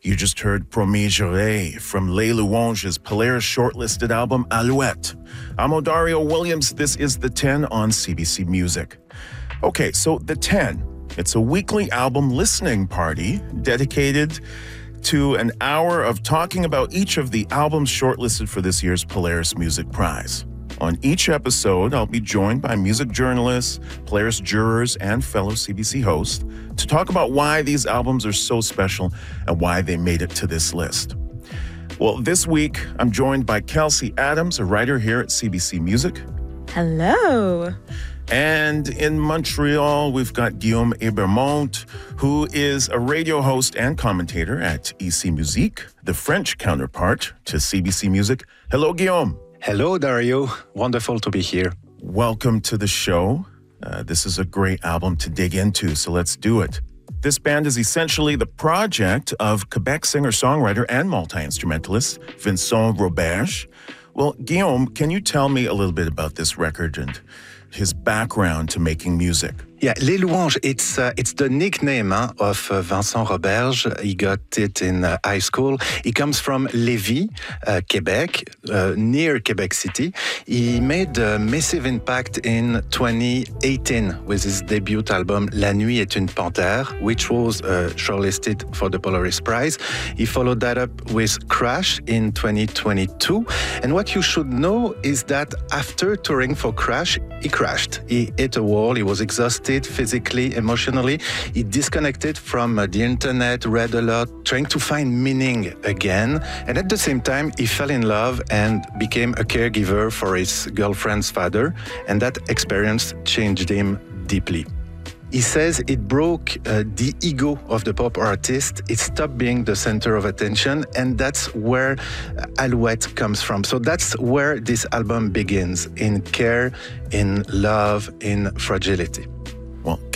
You just heard Promis Juré from Les Louanges' Polaris shortlisted album Alouette. I'm Odario Williams. This is The 10 on CBC Music. Okay, so The 10, it's a weekly album listening party dedicated to an hour of talking about each of the albums shortlisted for this year's Polaris Music Prize. On each episode, I'll be joined by music journalists, Polaris jurors, and fellow CBC hosts to talk about why these albums are so special and why they made it to this list. Well, this week, I'm joined by Kelsey Adams, a writer here at CBC Music. Hello. And in Montreal, we've got Guillaume Ebermont, who is a radio host and commentator at EC Musique, the French counterpart to CBC Music. Hello, Guillaume. Hello, Dario. Wonderful to be here. Welcome to the show. This is a great album to dig into, so let's do it. This band is essentially the project of Quebec singer-songwriter and multi-instrumentalist Vincent Roberge. Well, Guillaume, can you tell me a little bit about this record and his background to making music? Yeah, Les Louanges, it's the nickname of Vincent Roberge. He got it in high school. He comes from Lévis, Quebec, near Quebec City. He made a massive impact in 2018 with his debut album La Nuit est une panthère, which was shortlisted for the Polaris Prize. He followed that up with Crash in 2022. And what you should know is that after touring for Crash, he crashed. He hit a wall. He was exhausted physically, emotionally. He disconnected from the internet, read a lot, trying to find meaning again. And at the same time, he fell in love and became a caregiver for his girlfriend's father. And that experience changed him deeply. He says it broke the ego of the pop artist. It stopped being the center of attention, and that's where Alouette comes from. So that's where this album begins, in care, in love, in fragility. Well,